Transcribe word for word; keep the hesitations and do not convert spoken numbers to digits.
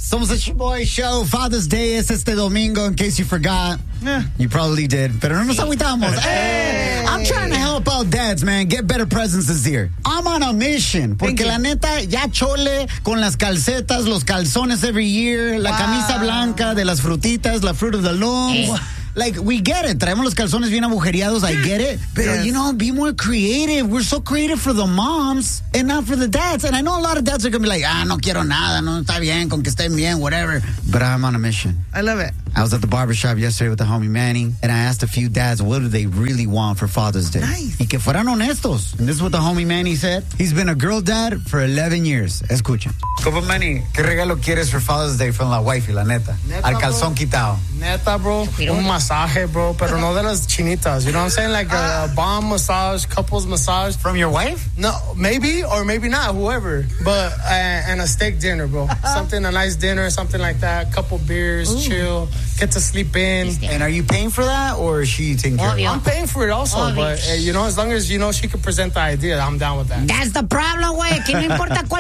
Somos the Shoboy Show. Father's Day es este domingo, in case you forgot. Yeah. You probably did. Pero no nos agüitamos. Hey, I'm trying to help out dads, man. Get better presents this year. I'm on a mission. Porque la neta, ya chole con las calcetas, los calzones every year, la wow. camisa blanca de las frutitas, la fruit of the loom. Hey. Like, we get it. Traemos los calzones bien agujereados. I get it. Pero, yes. you know, be more creative. We're so creative for the moms and not for the dads. And I know a lot of dads are going to be like, ah, no quiero nada. No está bien, con que estén bien, whatever. But I'm on a mission. I love it. I was at the barbershop yesterday with the homie Manny, and I asked a few dads what do they really want for Father's Day. Nice. Y que fueran honestos. And this is what the homie Manny said. He's been a girl dad for eleven years. Escuchen. Como Manny, ¿qué regalo quieres for Father's Day from la wifey, la neta? neta Al calzón bro. Quitado. Neta, bro. Un masaje, bro, pero no de las chinitas. You know what I'm saying? Like a, a bomb massage, couples massage. From your wife? No, maybe or maybe not, whoever. But, uh, and a steak dinner, bro. Something, a nice dinner, something like that. Couple beers, Ooh. chill. Get to sleep in. And are you paying for that, or is she taking care of it? I'm paying for it also, Obvio. but uh, you know, as long as you know she can present the idea, I'm down with that. That's the problem, güey. Que no importa cuál